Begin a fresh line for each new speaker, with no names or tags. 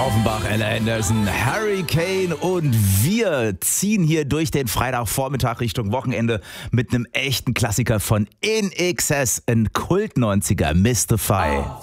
Offenbach, Ella Anderson, Hurricane und wir ziehen hier durch den Freitagvormittag Richtung Wochenende mit einem echten Klassiker von In Excess, ein Kult-90er, Mystify.